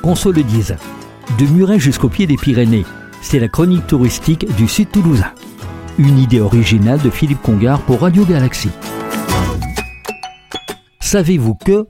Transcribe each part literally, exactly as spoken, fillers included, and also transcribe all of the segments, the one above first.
Qu'on se le dise, de Muret jusqu'au pied des Pyrénées, c'est la chronique touristique du Sud Toulousain. Une idée originale de Philippe Congar pour Radio Galaxie. Savez-vous que...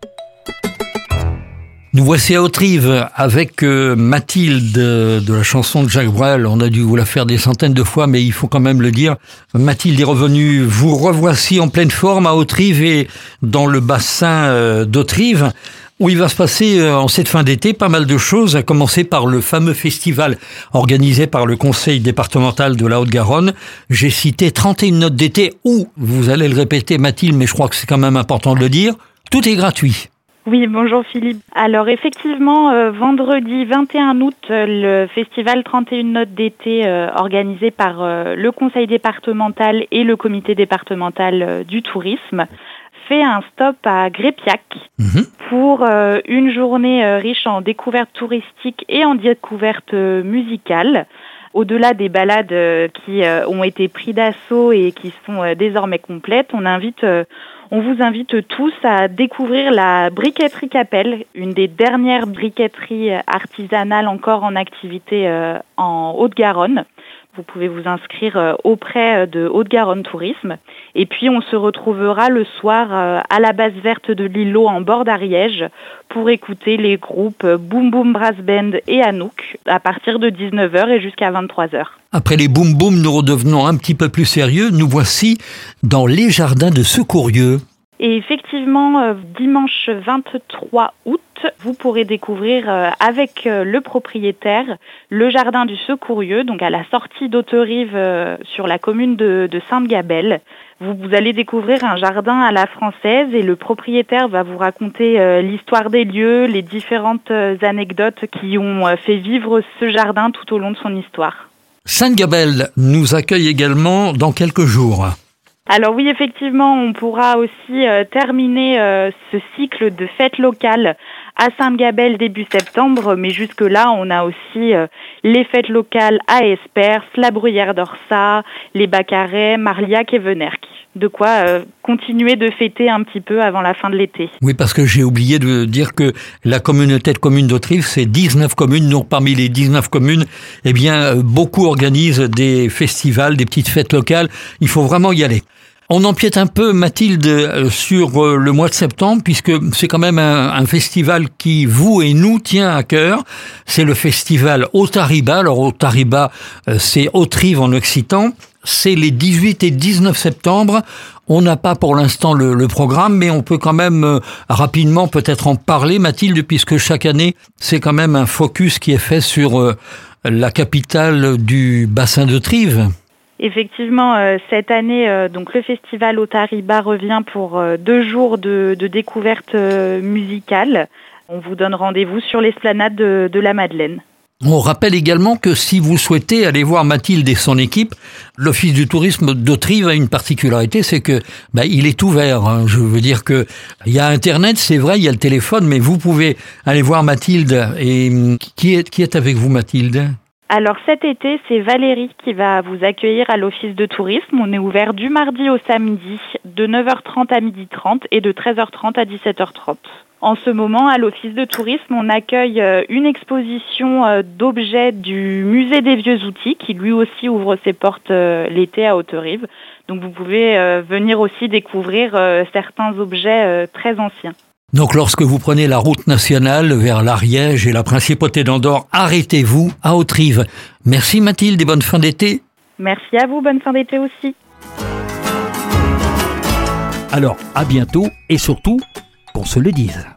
Nous voici à Hauterive avec euh, Mathilde de la chanson de Jacques Brel. On a dû vous la faire des centaines de fois, mais il faut quand même le dire. Mathilde est revenue. Vous revoici en pleine forme à Hauterive et dans le bassin euh, d'Hauterive, où il va se passer euh, en cette fin d'été pas mal de choses, à commencer par le fameux festival organisé par le conseil départemental de la Haute-Garonne. J'ai cité trente et une notes d'été où, vous allez le répéter Mathilde, mais je crois que c'est quand même important de le dire, tout est gratuit. Oui, bonjour Philippe. Alors effectivement, euh, vendredi vingt et un août, le festival trente et une notes d'été euh, organisé par euh, le conseil départemental et le comité départemental euh, du tourisme fait un stop à Grépiac mmh. pour euh, une journée euh, riche en découvertes touristiques et en découvertes euh, musicales. Au-delà des balades euh, qui euh, ont été pris d'assaut et qui sont euh, désormais complètes, on invite... Euh, On vous invite tous à découvrir la briqueterie Capelle, une des dernières briqueteries artisanales encore en activité euh, en Haute-Garonne. Vous pouvez vous inscrire euh, auprès de Haute-Garonne Tourisme. Et puis on se retrouvera le soir euh, à la base verte de l'îlot en bord d'Ariège pour écouter les groupes Boom Boom Brass Band et Anouk à partir de dix-neuf heures et jusqu'à vingt-trois heures. Après les boum boum, nous redevenons un petit peu plus sérieux. Nous voici dans les jardins de Secourieux. Et effectivement, euh, dimanche vingt-trois août, vous pourrez découvrir euh, avec euh, le propriétaire le jardin du Secourieux, donc à la sortie d'Hauterive euh, sur la commune de, de Sainte-Gabelle. Vous, vous allez découvrir un jardin à la française et le propriétaire va vous raconter euh, l'histoire des lieux, les différentes euh, anecdotes qui ont euh, fait vivre ce jardin tout au long de son histoire. Sainte-Gabelle nous accueille également dans quelques jours. Alors oui, effectivement, on pourra aussi euh, terminer euh, ce cycle de fêtes locales à Sainte-Gabelle début septembre, mais jusque-là, on a aussi euh, les fêtes locales à Espers, la Bruyère d'Orsat, les Baccarets, Marliac et Venerque. De quoi euh, continuer de fêter un petit peu avant la fin de l'été. Oui, parce que j'ai oublié de dire que la communauté de communes d'Hauterive, c'est dix-neuf communes. Donc parmi les dix-neuf communes, eh bien, beaucoup organisent des festivals, des petites fêtes locales. Il faut vraiment y aller. On empiète un peu, Mathilde, sur le mois de septembre, puisque c'est quand même un, un festival qui, vous et nous, tient à cœur. C'est le festival Hautariba. Alors, Hautariba, c'est Hauterive en occitan. C'est les dix-huit et dix-neuf septembre. On n'a pas pour l'instant le, le programme, mais on peut quand même euh, rapidement peut-être en parler, Mathilde, puisque chaque année, c'est quand même un focus qui est fait sur euh, la capitale du bassin d'Hauterive. Effectivement, euh, cette année, euh, donc le festival Hautariba revient pour euh, deux jours de, de découverte euh, musicale. On vous donne rendez-vous sur l'esplanade de, de la Madeleine. On rappelle également que si vous souhaitez aller voir Mathilde et son équipe, l'Office du tourisme d'Hauterive a une particularité, c'est que bah, il est ouvert. Hein. Je veux dire que il y a Internet, c'est vrai, il y a le téléphone, mais vous pouvez aller voir Mathilde. Et qui est qui est avec vous, Mathilde ? Alors cet été, c'est Valérie qui va vous accueillir à l'Office de tourisme. On est ouvert du mardi au samedi de neuf heures trente à midi trente et de treize heures trente à dix-sept heures trente. En ce moment, à l'Office de tourisme, on accueille une exposition d'objets du Musée des Vieux Outils qui lui aussi ouvre ses portes l'été à Hauterive. Donc vous pouvez venir aussi découvrir certains objets très anciens. Donc lorsque vous prenez la route nationale vers l'Ariège et la Principauté d'Andorre, arrêtez-vous à Hauterive. Merci Mathilde et bonne fin d'été. Merci à vous, bonne fin d'été aussi. Alors, à bientôt et surtout, qu'on se le dise.